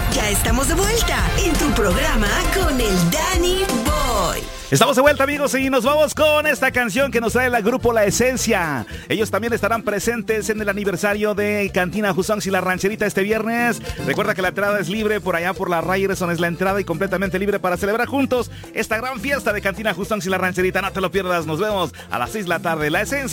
Ya estamos de vuelta en tu programa con el Danny Boy. Estamos de vuelta, amigos, y nos vamos con esta canción que nos trae el grupo La Esencia. Ellos también estarán presentes en el aniversario de Cantina Jusongs y La Rancherita este viernes. Recuerda que la entrada es libre, por allá por la Ryerson es la entrada y completamente libre para celebrar juntos esta gran fiesta de Cantina Jusongs y La Rancherita. No te lo pierdas, nos vemos a las 6 de la tarde. La Esencia.